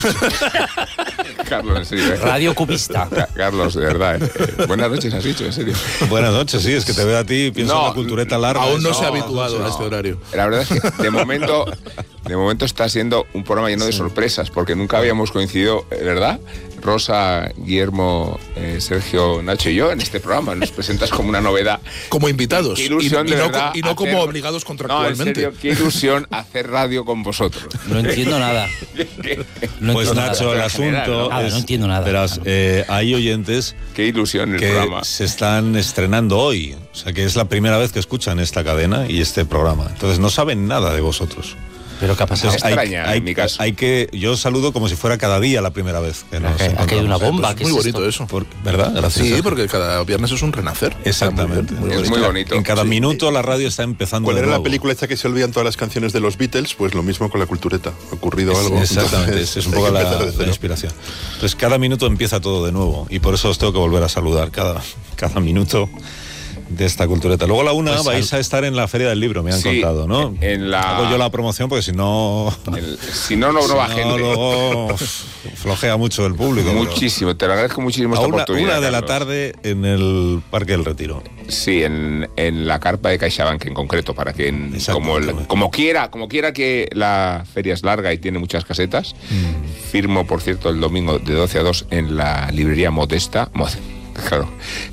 Carlos, en serio. Radio cubista. Carlos, de verdad. Buenas noches, has dicho, en serio. Buenas noches, sí, es que te veo a ti y pienso en la cultureta larga. Aún no se ha habituado a este horario. La verdad es que de momento está siendo un programa lleno de sorpresas, porque nunca habíamos coincidido, ¿verdad? Rosa, Guillermo, Sergio, Nacho y yo en este programa. Nos presentas como una novedad. Como invitados. Qué ilusión, de verdad. Y no como obligados contractualmente. No, en serio, qué ilusión hacer radio con vosotros. No entiendo nada. Pues Nacho, el asunto no entiendo nada. Verás, hay oyentes qué ilusión el que programa. se están estrenando hoy. O sea, que es la primera vez que escuchan esta cadena y este programa. Entonces no saben nada de vosotros. Pero ¿qué ha pasado? En mi caso. Yo saludo como si fuera cada día la primera vez que nos encontramos. Aquí hay una bomba. Pues muy bonito eso. ¿Verdad? Gracias. Sí, porque cada viernes es un renacer. Exactamente. Es muy bonito. En cada minuto la radio está empezando. ¿Cuál de era nuevo. la película esta que se olvidan todas las canciones de los Beatles? Pues lo mismo con la cultureta. Ha ocurrido algo. Exactamente, Entonces, es un poco hay que la empezar de cero. inspiración. Entonces cada minuto empieza todo de nuevo y por eso os tengo que volver a saludar cada minuto de esta cultureta. Luego a la 1 vais a estar en la Feria del Libro, me han contado, ¿no? Hago yo la promoción porque si no no va gente. Luego flojea mucho el público. Muchísimo, te lo agradezco muchísimo esta oportunidad. 1 de la Carlos. tarde en el Parque del Retiro. Sí, en la carpa de CaixaBank en concreto, para que como quiera que la feria es larga y tiene muchas casetas. Firmo, por cierto, el domingo de 12 a 2 en la librería Modesta. Claro.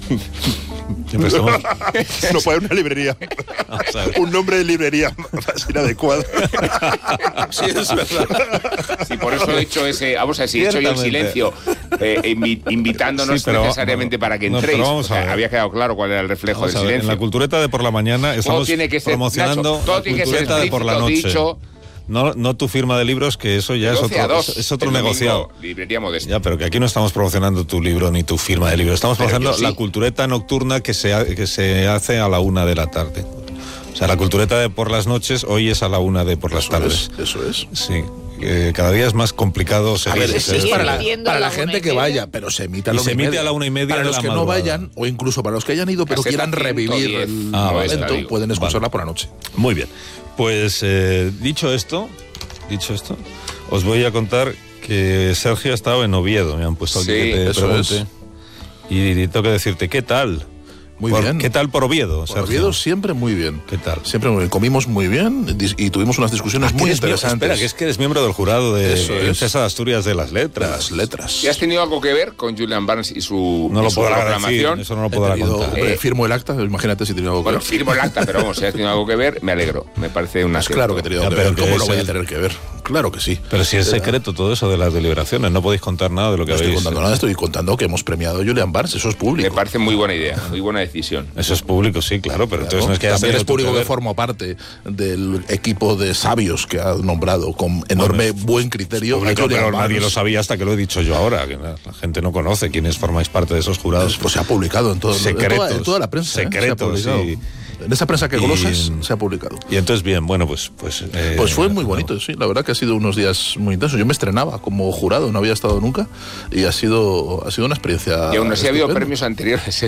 No puede una librería. Un nombre de librería más inadecuado. Sí, es verdad. Sí, por eso he hecho ese. Vamos a ver, si he hecho yo el silencio, invitándonos necesariamente para que entréis. Había quedado claro cuál era el reflejo del silencio. En la cultureta de por la mañana estamos promocionando Nacho, todo la tiene que ser cultureta de por la noche. dicho. No tu firma de libros, que eso ya es otro negociado. Librería Modesta. Ya, pero que aquí no estamos promocionando tu libro ni tu firma de libros. Estamos promocionando la cultureta nocturna que se hace a la 1 de la tarde. O sea, la cultureta de por las noches hoy es a la 1 de por las tardes. Eso es. Sí. Cada día es más complicado seguir. A ver, es para la gente que vaya, pero se emite a la 1:30. Se emite a la 1:30. Para los que no vayan, o incluso para los que hayan ido, pero quieran revivir el momento, pueden escucharla por la noche. Muy bien. Pues dicho esto, os voy a contar que Sergio ha estado en Oviedo. Me han puesto aquí que te pregunte. Y tengo que decirte, ¿qué tal? Muy bien. ¿Qué tal por Oviedo, Sergio? Por Oviedo siempre muy bien. ¿Qué tal? Siempre muy bien. Comimos muy bien y tuvimos unas discusiones muy interesantes. Espera, que es que eres miembro del jurado de Princesa de Asturias de las Letras. Las letras. ¿Y has tenido algo que ver con Julian Barnes y su proclamación? Eso no lo podrá contar. Firmo el acta, imagínate si tenía algo que ver. Bueno, firmo el acta, pero vamos, si has tenido algo que ver, me alegro. Me parece una... Pues claro que he tenido algo que ver. ¿Cómo no voy a tener que ver? Claro que sí. Pero si es secreto todo eso de las deliberaciones, no podéis contar nada de lo que habéis... No estoy contando nada, estoy contando que hemos premiado a Julian Barnes, eso es público. Me parece muy buena idea, muy buena decisión. Eso es público, sí, claro, pero entonces no es que también es público que formo parte del equipo de sabios que ha nombrado con enorme buen criterio. Público, pero nadie lo sabía hasta que lo he dicho yo ahora, que la gente no conoce quiénes formáis parte de esos jurados. Pues se ha publicado en secretos, en toda la prensa. Secretos, sí. En esa prensa que golosas se ha publicado. Y entonces bien, bueno, pues fue muy bonito, sí, la verdad que ha sido unos días muy intensos. Yo me estrenaba como jurado, no había estado nunca y ha sido una experiencia. Y aún así ha habido premios anteriores,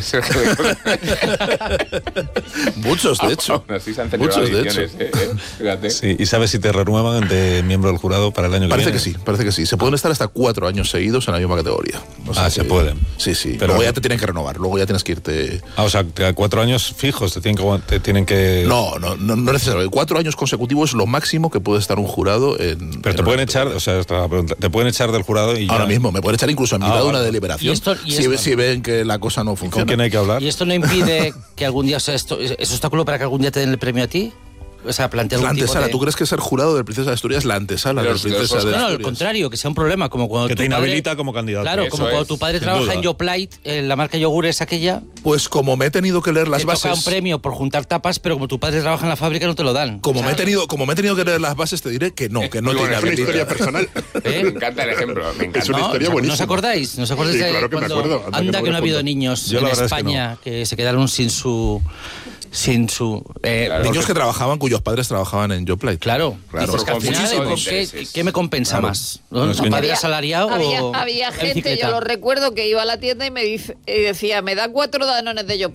Muchos, de hecho. Muchos, de hecho. Sí, ¿y sabes si te renuevan de miembro del jurado para el año que viene? Parece que sí. Se pueden estar hasta 4 años seguidos en la misma categoría. Se pueden. Sí. Pero luego ya te tienen que renovar, luego ya tienes que irte... O sea, 4 años fijos te tienen que... No necesariamente. 4 años consecutivos es lo máximo que puede estar un jurado en... Pero te pueden echar, o sea, te pueden echar del jurado y ya... Ahora mismo, me pueden echar incluso en mitad de una deliberación. Si ven que la cosa no funciona. ¿Con quién hay que hablar? ¿Y esto no impide que algún día, o sea, esto es obstáculo para que algún día te den el premio a ti? O sea, plantear la antesala. ¿Tú crees que ser jurado de Princesa de Asturias es la antesala de Princesa de Asturias? No, al contrario, que sea un problema. Como cuando que te inhabilita como candidato. Claro, como cuando tu padre trabaja en Yoplait, la marca yogures aquella. Pues como me he tenido que leer las bases. Te toca un premio por juntar tapas, pero como tu padre trabaja en la fábrica no te lo dan. Como me he tenido que leer las bases, te diré que no te inhabilita. Es una historia personal. Me encanta el ejemplo, me encanta. Es una historia buenísima. ¿No os acordáis? ¿No os acordáis sí, de claro que cuando... me acuerdo. Anda que no ha habido niños en España que se quedaron sin su niños que trabajaban, cuyos padres trabajaban en Yoplait. Claro. Dices que al final, ¿qué me compensa más? ¿Un padre asalariado o había gente, yo lo recuerdo, que iba a la tienda y me decía, ¿me da 4 danones de Yoplait?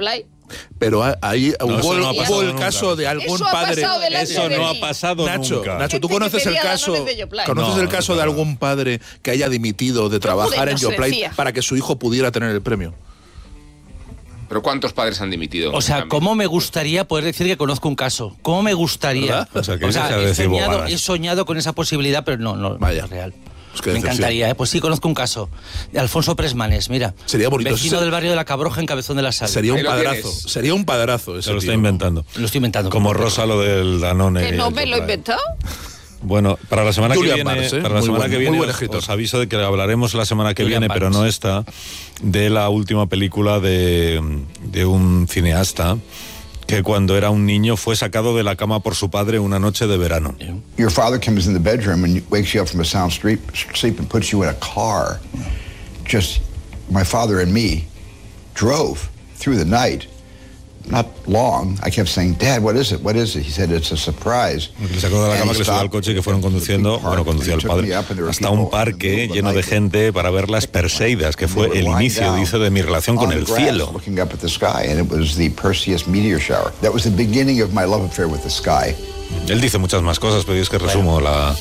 Pero ahí hubo el nunca. caso de algún padre. Eso no ha pasado nunca. Nacho, ¿tú conoces el caso de algún padre que haya dimitido de trabajar en Yoplait para que su hijo pudiera tener el premio? ¿Pero cuántos padres han dimitido? O sea, ¿cómo me gustaría poder decir que conozco un caso? ¿Cómo me gustaría? O sea, he soñado con esa posibilidad, pero no es real. Me encantaría, pues sí, conozco un caso de Alfonso Presmanes, mira. Sería bonito. Vecino del barrio de La Cabroja en Cabezón de la Sal. Sería un padrazo. Se lo está inventando. Lo estoy inventando. Como Rosa lo del Danone. ¿Que no me lo he inventado? Bueno, para la semana Julian que viene, Barnes, para la semana que viene os aviso de que hablaremos la semana que Julian viene, Barnes. pero no esta, de la última película de un cineasta que cuando era un niño fue sacado de la cama por su padre una noche de verano. Your father comes in the bedroom and wakes you up from a sound sleep and puts you in a car. Just my father and me drove through the night. Not long. I kept saying, Dad, what is it? What is it? He said, it's a surprise. Le sacó de la cama, que le subió al coche y que fueron conduciendo, conducía el padre, hasta un parque lleno de gente para ver las Perseidas, que fue el inicio, dice, de mi relación con el cielo. Looking up at the sky, and it was the Perseus meteor shower. That was the beginning of my love affair with the sky. Él dice muchas más cosas, pero yo es que resumo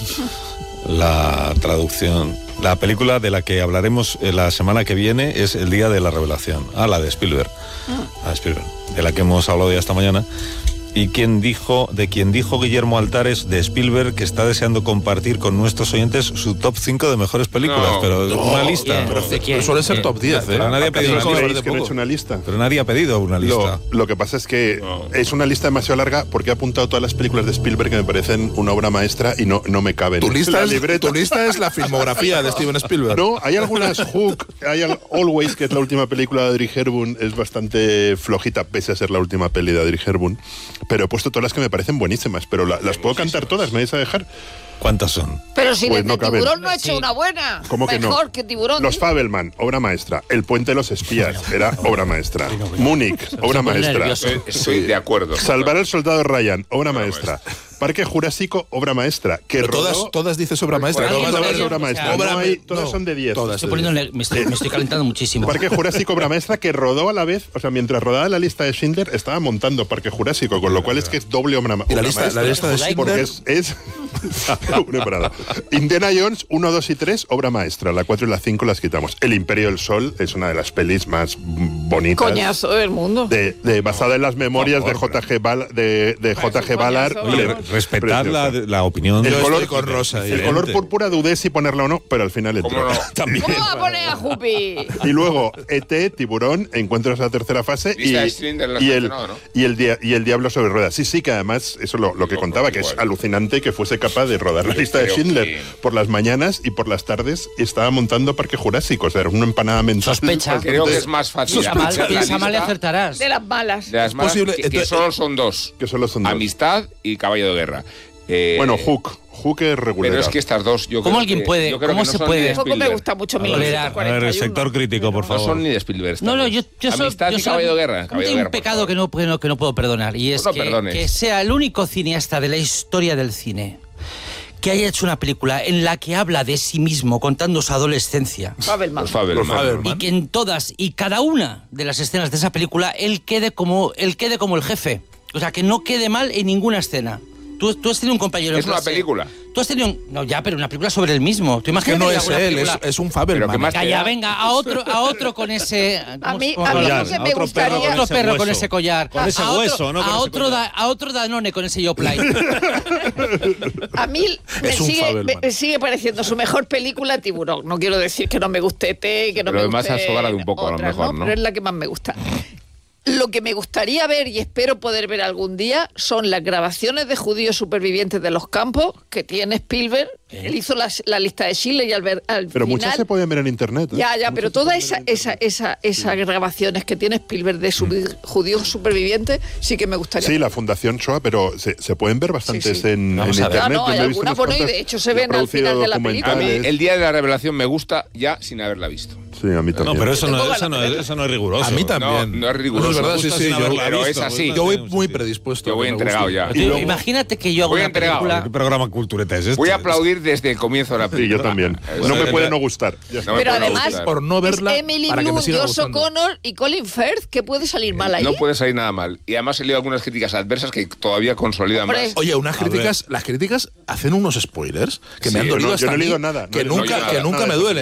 la traducción. La película de la que hablaremos la semana que viene es El día de la revelación. La de Spielberg. De la que hemos hablado ya esta mañana. Y de quien dijo Guillermo Altares, de Spielberg, que está deseando compartir con nuestros oyentes su top 5 de mejores películas. Una lista. Pero suele ser top 10, Pero nadie ha pedido una lista. Pero nadie ha pedido una lista. Lo que pasa es que es una lista demasiado larga porque he apuntado todas las películas de Spielberg que me parecen una obra maestra y no me caben. Tu lista es la filmografía de Steven Spielberg. No, hay algunas Hook, hay Always, que es la última película de Audrey Hepburn, es bastante flojita pese a ser la última peli de Audrey Hepburn. Pero he puesto todas las que me parecen buenísimas, pero las puedo cantar todas, ¿me vais a dejar? ¿Cuántas son? Pero si Pues desde Tiburón no ha hecho una buena. ¿Cómo que no? Mejor que Tiburón. Los Fabelman, obra maestra. El puente de los espías, era obra maestra. Múnich, obra maestra. Estoy de acuerdo. Salvar al soldado Ryan, obra maestra. Parque Jurásico, obra maestra. Que todas dices obra maestra. Todas obra maestra. Todas son de 10. Me estoy calentando muchísimo. Parque Jurásico, obra maestra, que rodó a la vez, o sea, mientras rodaba la lista de Schindler, estaba montando Parque Jurásico, con lo cual es que es doble obra maestra. Y la lista de Schindler, porque es Indiana Jones 1, 2 y 3, obra maestra. La 4 y la 5 las quitamos. El Imperio del Sol es una de las pelis más bonitas. Coñazo del mundo. Basada en las memorias de J.G. Ballard. Respetad la opinión. El color con Rosa. El color púrpura dudé si ponerla o no, pero al final entró. ¿Cómo va a poner a Jupi? Y luego E.T., Tiburón, Encuentros a la tercera fase y el Diablo sobre ruedas. Sí, que además eso lo que contaba, que es alucinante que fuese capaz de rodar la lista de Schindler por las mañanas y por las tardes estaba montando Parque Jurásico. O sea, era una empanada mental. Sospecha. Creo que es más fácil. Piensa mal y acertarás. De las malas. De las malas, posible, que solo son dos. Amistad y Caballo de Guerra. Bueno, Hook es regular. Pero es que estas dos, yo ¿Cómo creo alguien que, puede? yo creo ¿Cómo que no se son puede? ni de Tampoco me Spielberg. gusta mucho A ver, 1941. el sector crítico, por No favor. son ni de Spielberg. No, yo soy, Amistad y Caballo de Guerra. Tengo un pecado que no puedo perdonar, y es que sea el único cineasta de la historia del cine que haya hecho una película en la que habla de sí mismo contando su adolescencia. Fabelman. Y que en todas y cada una de las escenas de esa película él quede como el jefe. O sea, que no quede mal en ninguna escena. Tú has tenido un compañero Es en una clase. película. Tú has tenido pero una película sobre él mismo. ¿Tú imaginas Que no que es él, es un Fabelman. Calla, venga, a otro con ese... A mí collar, no se a me otro gustaría... Otro perro con hueso. ese collar. Con ese hueso, ¿no? A otro Danone con ese Yoplait. A mí Fabelman. me sigue pareciendo su mejor película Tiburón. No quiero decir que no me guste E.T., que no Pero me además guste ha sobrado un poco, a lo otras, mejor, ¿no? Pero es la que más me gusta. Lo que me gustaría ver y espero poder ver algún día son las grabaciones de judíos supervivientes de los campos que tiene Spielberg. Él hizo la lista de Schindler y al Pero final, muchas se pueden ver en internet. Ya, pero todas esas grabaciones que tiene Spielberg de judíos supervivientes sí que me gustaría. Sí, la Fundación Shoah, pero se pueden ver bastantes en internet. No, hay algunas, y de hecho se ven al final de la película. A mí el Día de la Revelación me gusta ya sin haberla visto. Sí, a mí también. No, pero eso no es riguroso. A mí también. No es riguroso. No, es verdad, sí, pero es así. Yo voy muy predispuesto. Yo voy entregado ya. Imagínate que yo hago una película... ¿Qué programa Cultureta es este? Voy a aplaudir desde el comienzo de la película. Sí, yo también. No me puede no gustar. Pero además, por no verla, Emily para que me Blunt, siga Josh gustando. O'Connor y Colin Firth, ¿qué puede salir mal ahí? No puede salir nada mal. Y además he leído algunas críticas adversas que todavía consolidan más. Oye, las críticas hacen unos spoilers que me han dolido hasta yo no he leído a mí, nada. que No, nunca nada me duelen.